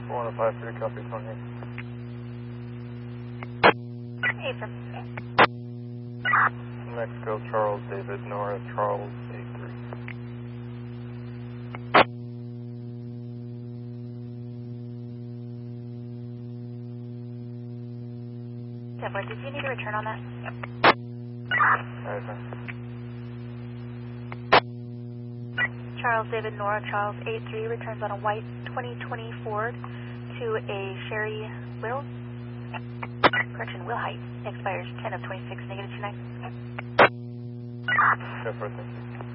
1053, copy 28. Affirm. Mexico, Charles, David, Nora, Charles, 83. Deborah, did you need a return on that? Alright, sir. Charles, David, Nora, Charles, 83 returns on a white 2020 Ford to a Sherry Will. Correction, Will Height. Expires 10 of 26, negative 29. Go for it, thank you.